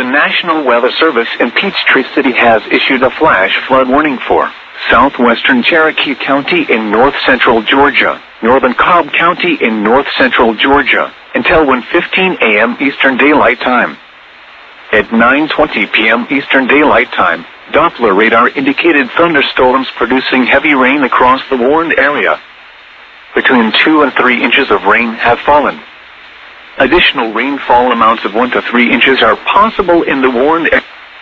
National Weather Service in Peachtree City has issued a flash flood warning for southwestern Cherokee County in north-central Georgia, northern Cobb County in north-central Georgia, until 1:15 a.m. Eastern Daylight Time. At 9:20 p.m. Eastern Daylight Time, Doppler radar indicated thunderstorms producing heavy rain across the warned area. Between 2 and 3 inches of rain have fallen. Additional rainfall amounts of 1 to 3 inches are possible in the warned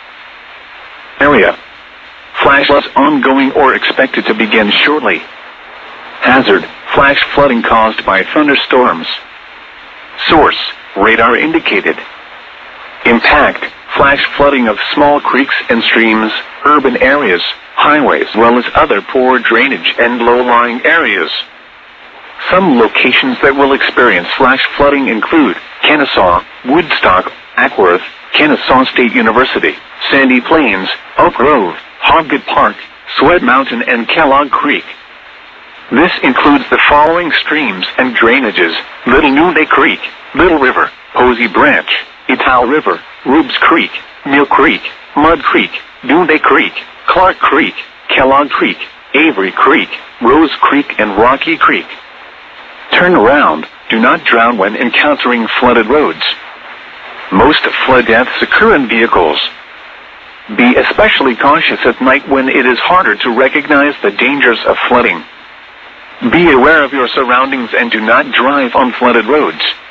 area. Flash floods ongoing or expected to begin shortly. Hazard: flash flooding caused by thunderstorms. Source: radar indicated. Impact: flash flooding of small creeks and streams, urban areas, highways, as well as other poor drainage and low-lying areas. Some locations that will experience flash flooding include Kennesaw, Woodstock, Ackworth, Kennesaw State University, Sandy Plains, Oak Grove, Hogget Park, Sweat Mountain, and Kellogg Creek. This includes the following streams and drainages: Little Noonday Creek, Little River, Posey Branch, Ital River, Rubes Creek, Mill Creek, Mud Creek, Noonday Creek, Clark Creek, Kellogg Creek, Avery Creek, Rose Creek, and Rocky Creek. Turn around. Do not drown when encountering flooded roads. Most flood deaths occur in vehicles. Be especially cautious at night when it is harder to recognize the dangers of flooding. Be aware of your surroundings and do not drive on flooded roads.